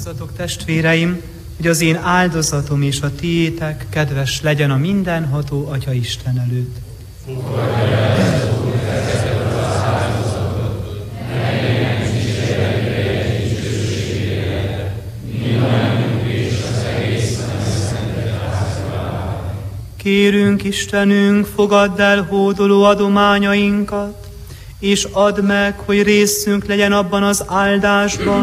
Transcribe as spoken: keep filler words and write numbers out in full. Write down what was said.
Fogadkozzatok, testvéreim, hogy az én áldozatom és a tiétek kedves legyen a mindenható Atya Isten előtt. Fogadj el, Úr, ezeket az áldozatot, melynek kísérletére és dicsőségére, mindannyiunk és az egész szentek házra. Kérünk, Istenünk, fogadd el hódoló adományainkat, és add meg, hogy részünk legyen abban az áldásban,